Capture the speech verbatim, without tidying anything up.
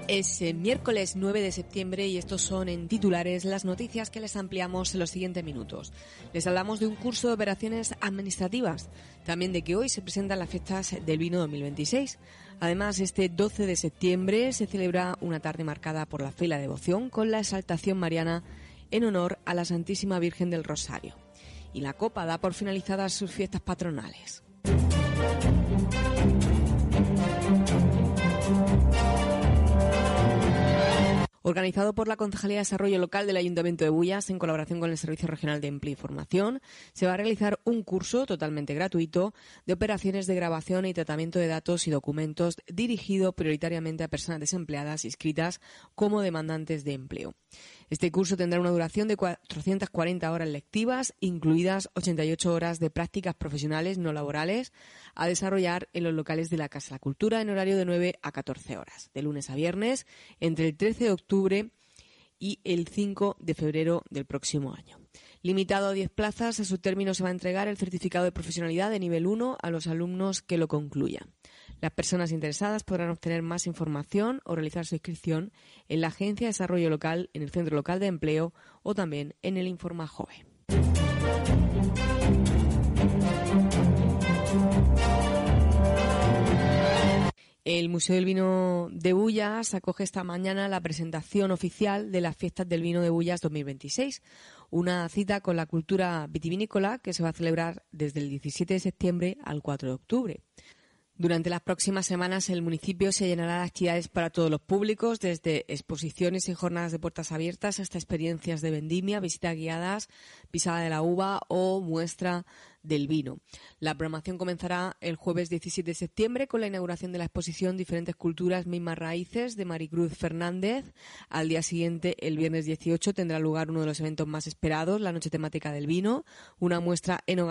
Es eh, miércoles nueve de septiembre y estos son en titulares las noticias que les ampliamos en los siguientes minutos. Les hablamos de un curso de operaciones administrativas, también de que hoy se presentan las fiestas del vino dos mil veintiséis. Además, este doce de septiembre se celebra una tarde marcada por la fe y la devoción con la exaltación mariana en honor a la Santísima Virgen del Rosario. Y la Copa da por finalizadas sus fiestas patronales. Organizado por la Concejalía de Desarrollo Local del Ayuntamiento de Bullas, en colaboración con el Servicio Regional de Empleo y Formación, se va a realizar un curso totalmente gratuito de operaciones de grabación y tratamiento de datos y documentos dirigido prioritariamente a personas desempleadas inscritas como demandantes de empleo. Este curso tendrá una duración de cuatrocientas cuarenta horas lectivas, incluidas ochenta y ocho horas de prácticas profesionales no laborales, a desarrollar en los locales de la Casa de la Cultura en horario de nueve a catorce horas, de lunes a viernes, entre el trece de octubre y el cinco de febrero del próximo año. Limitado a diez plazas, a su término se va a entregar el certificado de profesionalidad de nivel uno a los alumnos que lo concluyan. Las personas interesadas podrán obtener más información o realizar su inscripción en la Agencia de Desarrollo Local, en el Centro Local de Empleo o también en el Informa Jove. El Museo del Vino de Bullas acoge esta mañana la presentación oficial de las Fiestas del Vino de Bullas dos mil veintiséis, una cita con la cultura vitivinícola que se va a celebrar desde el diecisiete de septiembre al cuatro de octubre. Durante las próximas semanas el municipio se llenará de actividades para todos los públicos, desde exposiciones y jornadas de puertas abiertas hasta experiencias de vendimia, visitas guiadas, pisada de la uva o muestra del vino. La programación comenzará el jueves diecisiete de septiembre con la inauguración de la exposición Diferentes Culturas, Mismas Raíces de Maricruz Fernández. Al día siguiente, el viernes dieciocho, tendrá lugar uno de los eventos más esperados, la noche temática del vino, una muestra enográfica